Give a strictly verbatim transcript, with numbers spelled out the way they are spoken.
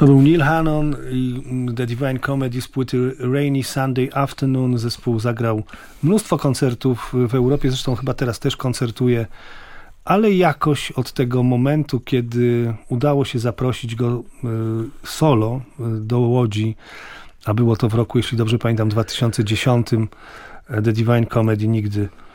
To był Neil Hannon i The Divine Comedy z płyty Rainy Sunday Afternoon. Zespół zagrał mnóstwo koncertów w Europie, zresztą chyba teraz też koncertuje, ale jakoś od tego momentu, kiedy udało się zaprosić go solo do Łodzi, a było to w roku, jeśli dobrze pamiętam, dwa tysiące dziesiątym, The Divine Comedy nigdy